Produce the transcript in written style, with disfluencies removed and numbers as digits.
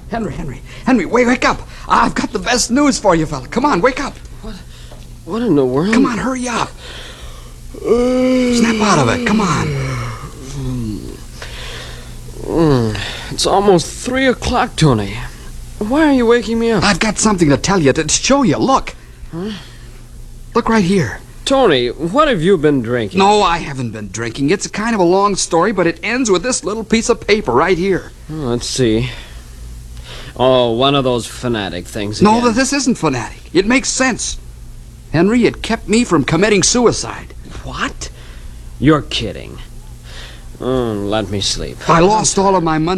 Henry, wake up. I've got the best news for you, fella. Come on, wake up. What in the world? Come on, hurry up. Snap out of it, come on. It's almost 3 o'clock, Tony. Why are you waking me up? I've got something to tell you, to show you. Look. Huh? Look right here. Tony, what have you been drinking? No, I haven't been drinking. It's kind of a long story, but it ends with this little piece of paper right here. Let's see. Oh, one of those fanatic things again. No, this isn't fanatic. It makes sense. Henry, it kept me from committing suicide. What? You're kidding. Let me sleep. I lost all of my money